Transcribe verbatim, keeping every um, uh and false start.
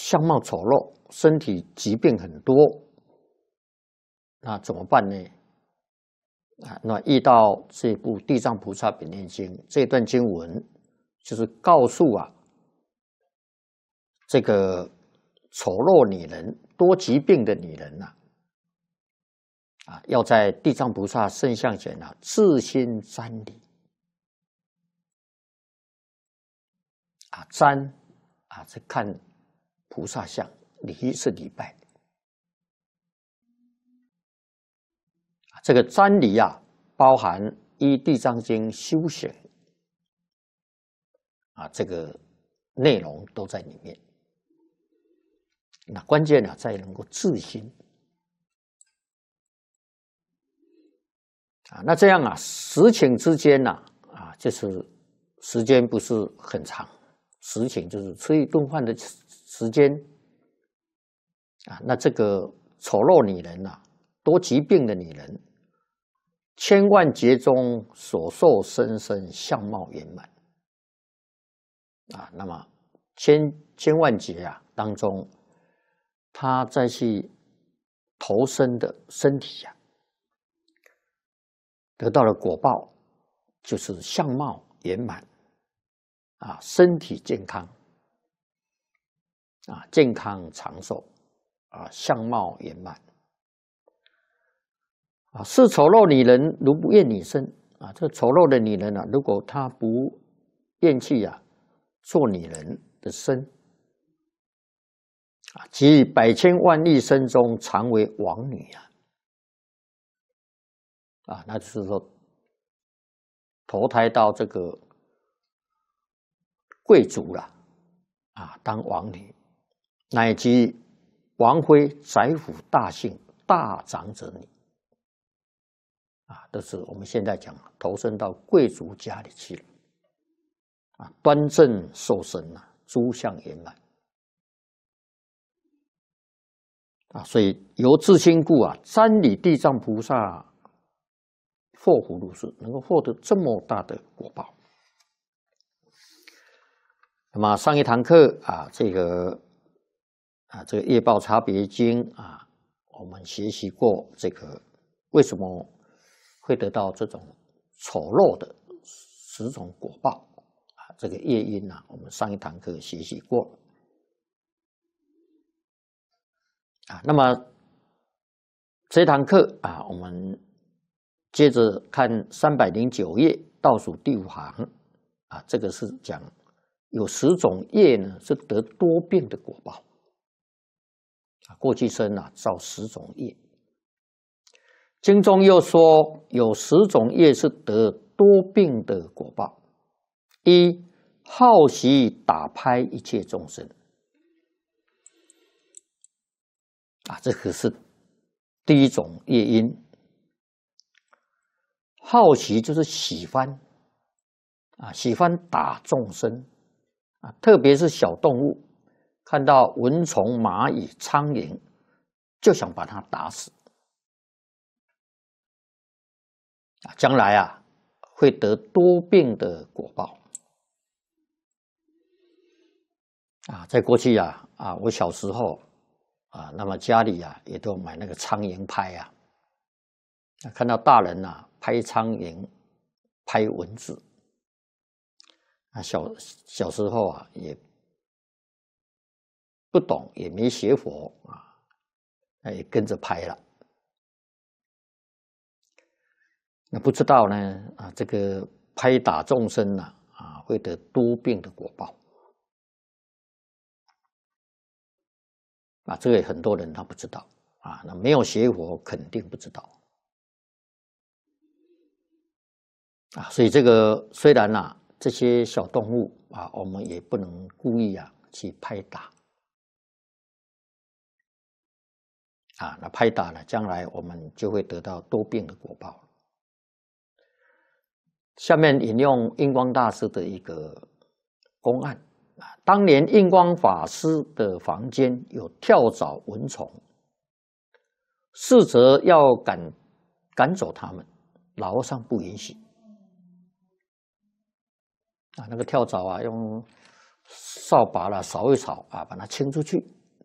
相貌丑陋，身体疾病很多，那怎么办呢？啊，那遇到这部《地藏菩萨本愿经》这段经文，就是告诉啊，这个丑陋女人、多疾病的女人呐、啊，啊，要在地藏菩萨圣像前啊，自心瞻礼啊，瞻啊，是看菩萨像，礼是礼拜。这个瞻礼啊，包含依《地藏经》修行啊，这个内容都在里面。那关键呢，在能够自心啊。那这样啊，十顷之间呢，啊，就是时间不是很长，十顷就是吃一顿饭的时间啊。那这个丑陋女人啊，多疾病的女人。千万劫中所受生生相貌圆满啊，那么千千万劫啊当中，他再去投生的身体啊，得到了果报，就是相貌圆满啊，身体健康啊，健康长寿啊，相貌圆满。啊，是丑陋女人如不厌女身啊，这丑陋的女人啊，如果她不厌弃啊，做女人的身啊，即百千万亿生中常为王女啊，啊，那就是说投胎到这个贵族了啊，当王女，乃及王妃、宰府大姓、大长者女。啊，都是我们现在讲投身到贵族家里去了，啊，端正受身啊，诸相圆满，啊，所以由自心故啊，瞻礼地藏菩萨获福如是，能够获得这么大的果报。那么上一堂课啊，这个啊，这个业报差别经啊，我们学习过这个为什么会得到这种丑陋的十种果报啊，这个业因啊，我们上一堂课学习过啊。那么这堂课啊，我们接着看三百零九页倒数第五行啊，这个是讲有十种业呢，是得多病的果报啊。过去生啊，造十种业。经中又说，有十种业是得多病的果报。一、好习打拍一切众生啊，这个是第一种业因。好习就是喜欢啊，喜欢打众生啊，特别是小动物，看到蚊虫、蚂蚁、苍蝇，就想把它打死。将来啊，会得多病的果报啊！在过去啊啊，我小时候啊，那么家里啊也都买那个苍蝇拍啊，看到大人啊拍苍蝇、拍蚊子啊，小小时候啊也不懂，也没学佛啊，那也跟着拍了。那不知道呢啊，这个拍打众生呢啊，会得多病的果报啊，这个很多人他不知道啊，那没有学佛肯定不知道啊，所以这个虽然呐、啊，这些小动物啊，我们也不能故意啊去拍打啊，那拍打呢，将来我们就会得到多病的果报。下面引用印光大师的一个公案啊，当年印光法师的房间有跳蚤蚊虫，侍者要赶赶走他们，老和尚不允许啊。那个跳蚤啊，用扫把了扫一扫啊，把它清出去。